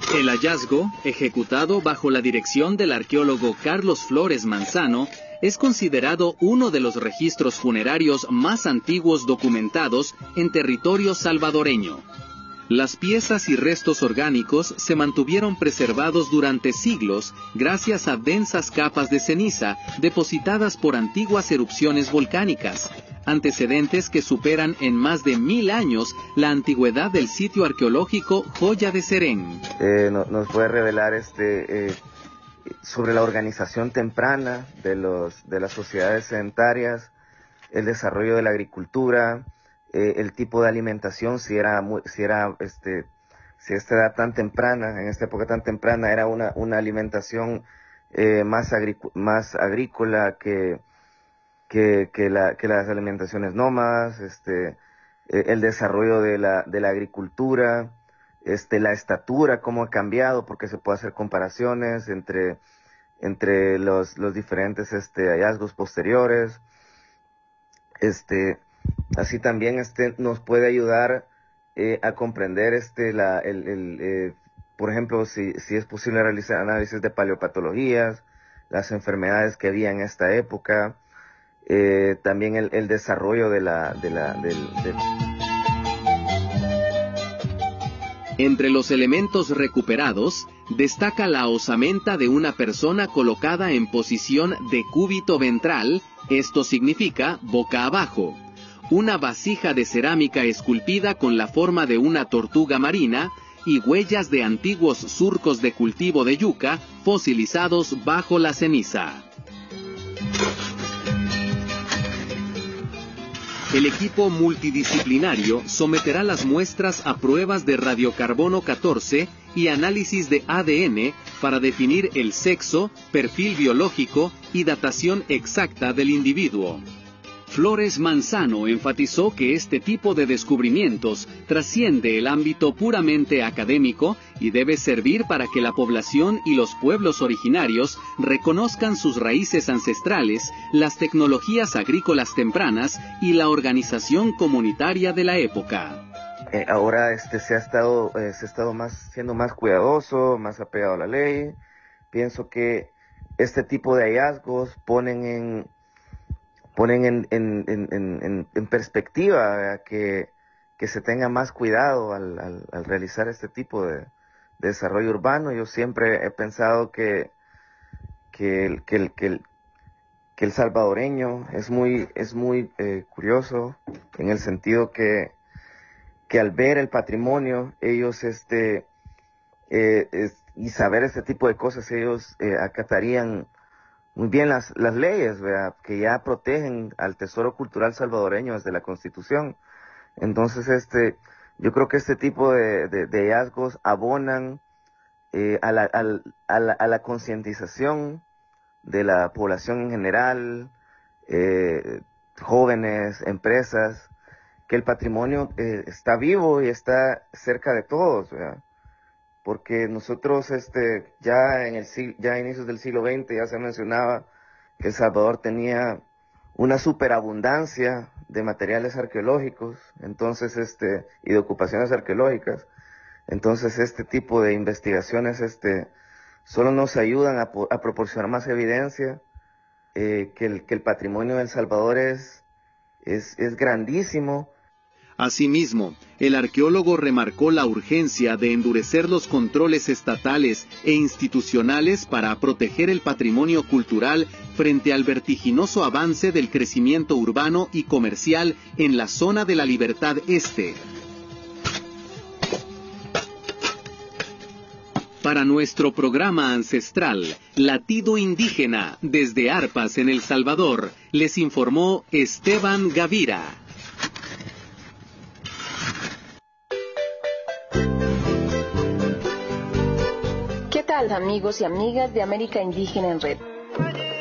El hallazgo, ejecutado bajo la dirección del arqueólogo Carlos Flores Manzano, es considerado uno de los registros funerarios más antiguos documentados en territorio salvadoreño. Las piezas y restos orgánicos se mantuvieron preservados durante siglos gracias a densas capas de ceniza depositadas por antiguas erupciones volcánicas, antecedentes que superan en más de 1000 años la antigüedad del sitio arqueológico Joya de Serén. Nos puede revelar sobre la organización temprana de las sociedades sedentarias, el desarrollo de la agricultura, el tipo de alimentación, si a esta edad tan temprana, en esta época tan temprana, era una alimentación más agrícola que las alimentaciones nómadas, el desarrollo de la agricultura, la estatura, cómo ha cambiado, porque se puede hacer comparaciones entre los diferentes hallazgos posteriores. Así también nos puede ayudar a comprender por ejemplo, si es posible realizar análisis de paleopatologías, las enfermedades que había en esta época, también el desarrollo Entre los elementos recuperados, destaca la osamenta de una persona colocada en posición de cúbito ventral, esto significa boca abajo, una vasija de cerámica esculpida con la forma de una tortuga marina y huellas de antiguos surcos de cultivo de yuca fosilizados bajo la ceniza. El equipo multidisciplinario someterá las muestras a pruebas de radiocarbono 14 y análisis de ADN para definir el sexo, perfil biológico y datación exacta del individuo. Flores Manzano enfatizó que este tipo de descubrimientos trasciende el ámbito puramente académico y debe servir para que la población y los pueblos originarios reconozcan sus raíces ancestrales, las tecnologías agrícolas tempranas y la organización comunitaria de la época. Ahora se ha estado siendo más cuidadoso, más apegado a la ley. Pienso que este tipo de hallazgos ponen en perspectiva, ¿verdad? Que se tenga más cuidado al realizar este tipo de desarrollo urbano. Yo siempre he pensado que el salvadoreño es muy curioso, en el sentido que al ver el patrimonio, ellos y saber este tipo de cosas, ellos acatarían muy bien las leyes, ¿verdad?, que ya protegen al tesoro cultural salvadoreño desde la Constitución. Entonces, yo creo que este tipo de hallazgos abonan a la concientización de la población en general, jóvenes, empresas, que el patrimonio está vivo y está cerca de todos, ¿verdad? Porque nosotros ya a inicios del siglo XX ya se mencionaba que El Salvador tenía una superabundancia de materiales arqueológicos, entonces y de ocupaciones arqueológicas. Entonces este tipo de investigaciones solo nos ayudan a proporcionar más evidencia que el patrimonio de El Salvador es grandísimo. Asimismo, el arqueólogo remarcó la urgencia de endurecer los controles estatales e institucionales para proteger el patrimonio cultural frente al vertiginoso avance del crecimiento urbano y comercial en la zona de la Libertad Este. Para nuestro programa ancestral, Latido Indígena, desde Arpas en El Salvador, les informó Esteban Gavira. ¿Qué tal, amigos y amigas de América Indígena en Red?